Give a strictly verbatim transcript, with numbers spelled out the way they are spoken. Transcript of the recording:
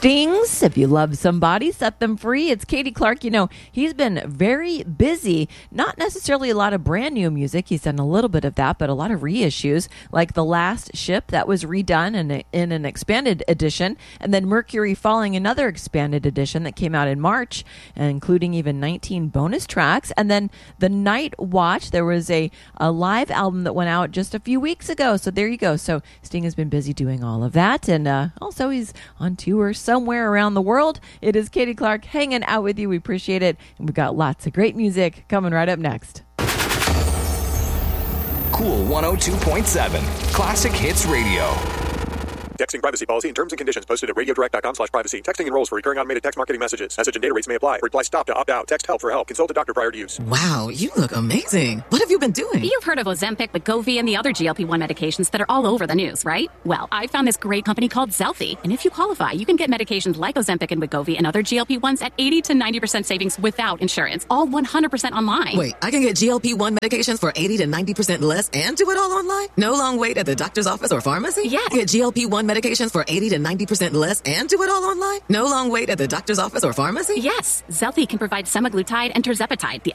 Stings. If you love somebody, set them free. It's Katie Clark. You know, he's been very busy. Not necessarily a lot of brand new music. He's done a little bit of that, but a lot of reissues, like The Last Ship that was redone in, a, in an expanded edition, and then Mercury Falling, another expanded edition that came out in March, including even nineteen bonus tracks. And then The Night Watch, there was a, a live album that went out just a few weeks ago. So there you go. So Sting has been busy doing all of that. And uh, also he's on tour somewhere around the world. It is Katie Clark hanging out with you. We appreciate it. And we've got lots of great music coming right up next. Cool one oh two point seven. Classic Hits Radio. Texting privacy policy and terms and conditions posted at radiodirect.com slash privacy. Texting enrolls for recurring automated text marketing messages. Message and data rates may apply. Reply stop to opt out. Text help for help. Consult a doctor prior to use. Wow, you look amazing. What have you been doing? You've heard of Ozempic, Wegovy, and the other G L P one medications that are all over the news, right? Well, I found this great company called Zelfie. And if you qualify, you can get medications like Ozempic and Wegovy and other G L P ones at eighty to ninety percent savings without insurance. All one hundred percent online. Wait, I can get G L P one medications for eighty to ninety percent less and do it all online? No long wait at the doctor's office or pharmacy? Yes. Get G L P one medications for eighty to ninety percent less and do it all online? No long wait at the doctor's office or pharmacy? Yes. Zelfie can provide semaglutide and tirzepatide, the